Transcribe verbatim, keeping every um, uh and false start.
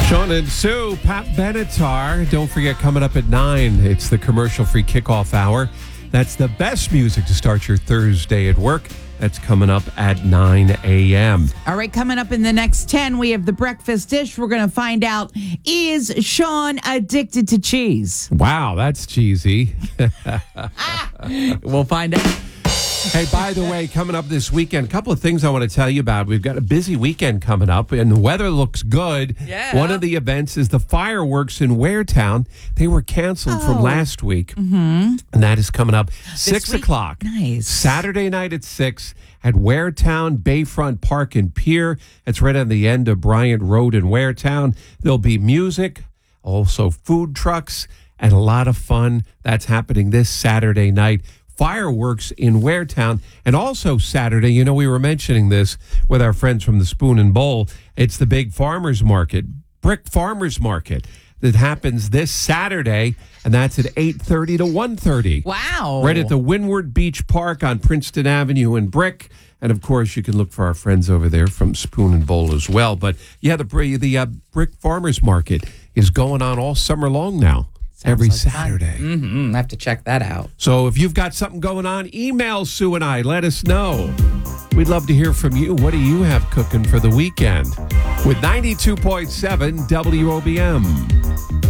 Sean and Sue, Pat Benatar. Don't forget, coming up at nine, it's the commercial-free kickoff hour. That's the best music to start your Thursday at work. That's coming up at nine a.m. All right, coming up in the next ten, we have the breakfast dish. We're going to find out, is Sean addicted to cheese? Wow, that's cheesy. We'll find out. Hey, by the way, coming up this weekend, a couple of things I want to tell you about. We've got a busy weekend coming up, and the weather looks good. Yeah. One of the events is the fireworks in Waretown. They were canceled Oh. from last week, mm-hmm. and that is coming up six week? o'clock. Nice. Saturday night at six at Waretown Bayfront Park and Pier. It's right on the end of Bryant Road in Waretown. There'll be music, also food trucks, and a lot of fun. That's happening this Saturday night. Fireworks in Waretown. And also Saturday, you know, we were mentioning this with our friends from the Spoon and Bowl. It's the big farmers market, Brick Farmers Market, that happens this Saturday, and that's at eight thirty to one thirty. Wow. Right at the Windward Beach Park on Princeton Avenue in Brick. And, of course, you can look for our friends over there from Spoon and Bowl as well. But, yeah, the, the uh, Brick Farmers Market is going on all summer long now. Sounds Every like Saturday. Mm-hmm. I have to check that out. So if you've got something going on, email Sue and I. Let us know. We'd love to hear from you. What do you have cooking for the weekend? With ninety-two point seven W O B M.